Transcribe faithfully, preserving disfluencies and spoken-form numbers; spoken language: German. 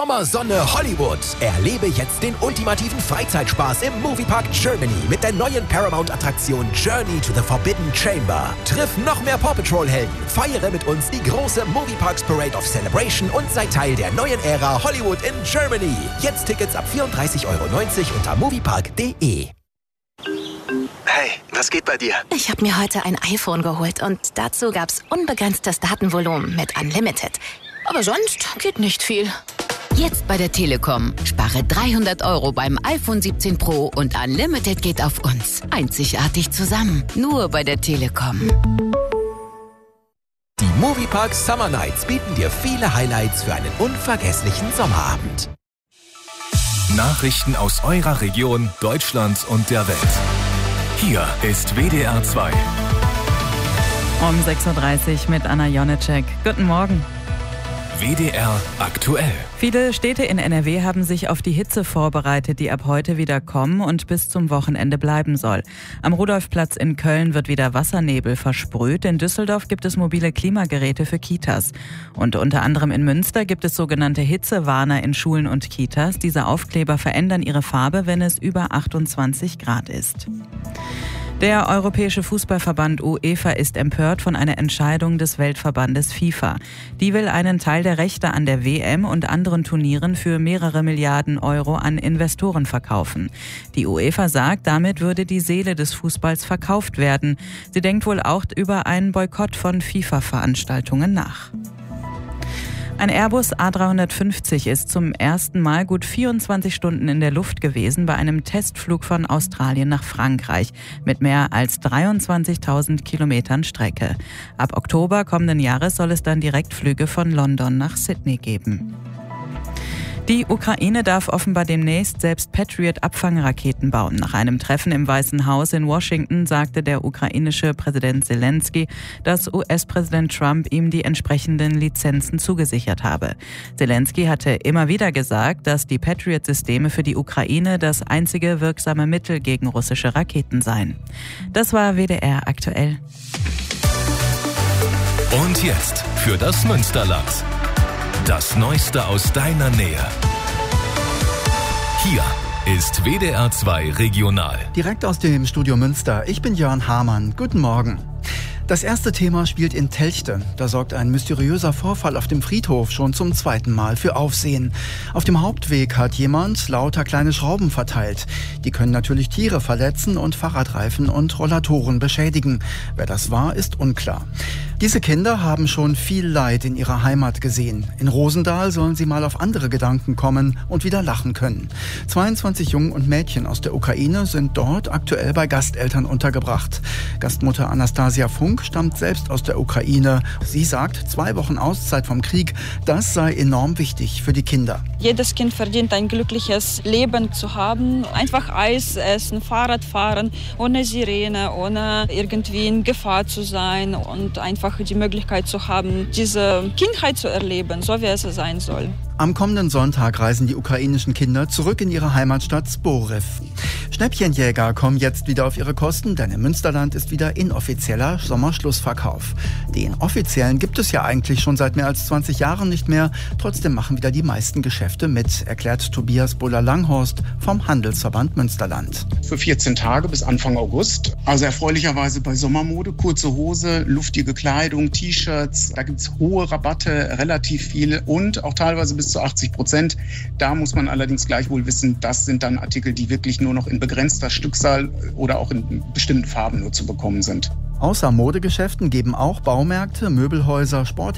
Sommersonne Hollywood. Erlebe jetzt den ultimativen Freizeitspaß im Moviepark Germany mit der neuen Paramount-Attraktion Journey to the Forbidden Chamber. Triff noch mehr Paw Patrol-Helden, feiere mit uns die große Movieparks Parade of Celebration und sei Teil der neuen Ära Hollywood in Germany. Jetzt Tickets ab vierunddreißig Euro neunzig unter moviepark punkt de. Hey, was geht bei dir? Ich habe mir heute ein iPhone geholt und dazu gab's unbegrenztes Datenvolumen mit Unlimited. Aber sonst geht nicht viel. Jetzt bei der Telekom. Spare dreihundert Euro beim iPhone siebzehn Pro und Unlimited geht auf uns. Einzigartig zusammen. Nur bei der Telekom. Die Moviepark Summer Nights bieten dir viele Highlights für einen unvergesslichen Sommerabend. Nachrichten aus eurer Region, Deutschland und der Welt. Hier ist W D R zwei. Um sechs Uhr dreißig mit Anna Jonitschek. Guten Morgen. W D R aktuell. Viele Städte in N R W haben sich auf die Hitze vorbereitet, die ab heute wieder kommen und bis zum Wochenende bleiben soll. Am Rudolfplatz in Köln wird wieder Wassernebel versprüht. In Düsseldorf gibt es mobile Klimageräte für Kitas. Und unter anderem in Münster gibt es sogenannte Hitzewarner in Schulen und Kitas. Diese Aufkleber verändern ihre Farbe, wenn es über achtundzwanzig Grad ist. Der Europäische Fußballverband UEFA ist empört von einer Entscheidung des Weltverbandes FIFA. Die will einen Teil der Rechte an der W M und anderen Turnieren für mehrere Milliarden Euro an Investoren verkaufen. Die UEFA sagt, damit würde die Seele des Fußballs verkauft werden. Sie denkt wohl auch über einen Boykott von FIFA-Veranstaltungen nach. Ein Airbus A dreihundertfünfzig ist zum ersten Mal gut vierundzwanzig Stunden in der Luft gewesen bei einem Testflug von Australien nach Frankreich mit mehr als dreiundzwanzigtausend Kilometern Strecke. Ab Oktober kommenden Jahres soll es dann Direktflüge von London nach Sydney geben. Die Ukraine darf offenbar demnächst selbst Patriot-Abfangraketen bauen. Nach einem Treffen im Weißen Haus in Washington sagte der ukrainische Präsident Zelensky, dass U S-Präsident Trump ihm die entsprechenden Lizenzen zugesichert habe. Zelensky hatte immer wieder gesagt, dass die Patriot-Systeme für die Ukraine das einzige wirksame Mittel gegen russische Raketen seien. Das war W D R aktuell. Und jetzt für das Münsterland. Das Neueste aus deiner Nähe. Hier ist W D R zwei Regional. Direkt aus dem Studio Münster. Ich bin Jörn Hamann. Guten Morgen. Das erste Thema spielt in Telchte. Da sorgt ein mysteriöser Vorfall auf dem Friedhof schon zum zweiten Mal für Aufsehen. Auf dem Hauptweg hat jemand lauter kleine Schrauben verteilt. Die können natürlich Tiere verletzen und Fahrradreifen und Rollatoren beschädigen. Wer das war, ist unklar. Diese Kinder haben schon viel Leid in ihrer Heimat gesehen. In Rosendahl sollen sie mal auf andere Gedanken kommen und wieder lachen können. zweiundzwanzig Jungen und Mädchen aus der Ukraine sind dort aktuell bei Gasteltern untergebracht. Gastmutter Anastasia Funk stammt selbst aus der Ukraine. Sie sagt, zwei Wochen Auszeit vom Krieg, das sei enorm wichtig für die Kinder. Jedes Kind verdient ein glückliches Leben zu haben. Einfach Eis essen, Fahrrad fahren, ohne Sirene, ohne irgendwie in Gefahr zu sein und einfach die Möglichkeit zu haben, diese Kindheit zu erleben, so wie es sein soll. Am kommenden Sonntag reisen die ukrainischen Kinder zurück in ihre Heimatstadt Zborив. Schnäppchenjäger kommen jetzt wieder auf ihre Kosten, denn im Münsterland ist wieder inoffizieller Sommerschlussverkauf. Den offiziellen gibt es ja eigentlich schon seit mehr als zwanzig Jahren nicht mehr. Trotzdem machen wieder die meisten Geschäfte mit, erklärt Tobias Buller-Langhorst vom Handelsverband Münsterland. Für vierzehn Tage bis Anfang August. Also erfreulicherweise bei Sommermode, kurze Hose, luftige Kleidung, T-Shirts. Da gibt es hohe Rabatte, relativ viel und auch teilweise bis zu achtzig Prozent. Da muss man allerdings gleichwohl wissen, das sind dann Artikel, die wirklich nur noch in begrenzter Stückzahl oder auch in bestimmten Farben nur zu bekommen sind. Außer Modegeschäften geben auch Baumärkte, Möbelhäuser, Sport